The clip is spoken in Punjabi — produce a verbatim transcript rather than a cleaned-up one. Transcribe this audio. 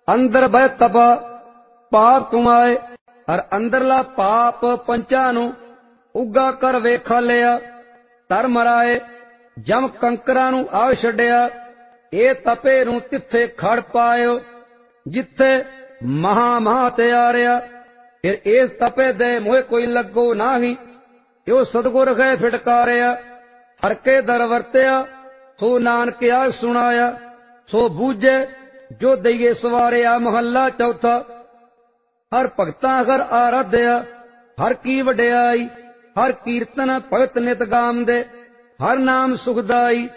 ਅੰਦਰ ਬਹਿ ਤਪਾ ਪਾਪ ਕਮਾਏ। ਹਰ ਅੰਦਰਲਾ ਪਾਪ ਪੰਚਾਂ ਨੂੰ ਉੱਗਾ ਕਰ ਵੇਖਾ ਲਿਆ। ਧਰਮ ਰਾਏ ਜਮ ਕੰਕਰਾਂ ਨੂੰ ਆ ਛੱਡਿਆ। ਇਹ ਤਪੇ ਨੂੰ ਤਿੱਥੇ ਖੜ ਪਾਇਓ ਜਿੱਥੇ ਮਹਾ ਮਹਾ ਤਿਆਰਿਆ। ਫਿਰ ਇਸ ਤਪੇ ਦੇ ਮੋਹ ਕੋਈ ਲੱਗੋ ਨਾਹੀ। ਜੋ ਸਤਿਗੁਰ ਗਏ ਫਿਟਕਾਰਿਆ। ਹਰ ਕੇ ਦਰ ਵਰਤਿਆ ਸੋ ਨਾਨਕ ਆ ਸੁਣਾਇਆ। ਸੋ ਬੂਝੇ ਜੋ ਦਈਏ ਸਵਾਰਿਆ। ਮਹੱਲਾ ਚੌਥਾ। ਹਰ ਭਗਤਾਂ ਹਰ ਆਰਾਧਿਆ ਹਰ ਕੀ ਵਡਿਆਈ। ਹਰ ਕੀਰਤਨ ਭਗਤ ਨਿਤ ਗਾਮ ਦੇ ਹਰ ਨਾਮ ਸੁਖਦਾਈ।